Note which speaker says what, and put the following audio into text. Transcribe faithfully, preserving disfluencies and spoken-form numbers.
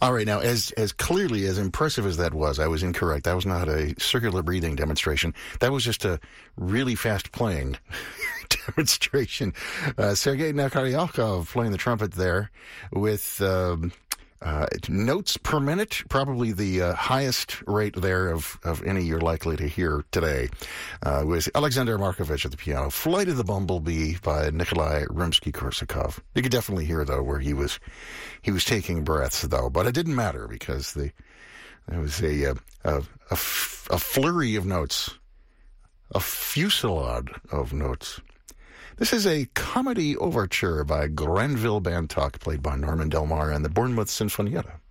Speaker 1: All right, now, as as clearly, as impressive as that was, I was incorrect. That was not a circular breathing demonstration. That was just a really fast playing demonstration. Uh, Sergei Nakaryalkov playing the trumpet there with um, uh, notes per minute, probably the uh, highest rate there of, of any you're likely to hear today. Uh, was Alexander Markovich at the piano. Flight of the Bumblebee by Nikolai Rimsky-Korsakov. You could definitely hear, though, where he was he was taking breaths, though. But it didn't matter because the there was a, a, a, a, f- a flurry of notes, a fusillade of notes. This is a comedy overture by Granville Bantock, played by Norman Del Mar and the Bournemouth Sinfonietta.